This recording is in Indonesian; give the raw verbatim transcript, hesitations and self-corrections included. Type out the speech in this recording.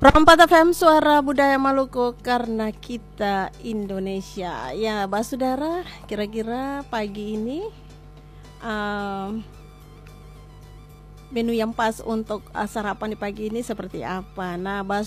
Rompat F M Suara Budaya Maluku karena kita Indonesia. Ya, Mbak Saudara, kira-kira pagi ini um, menu yang pas untuk uh, sarapan di pagi ini seperti apa? Nah, Mbak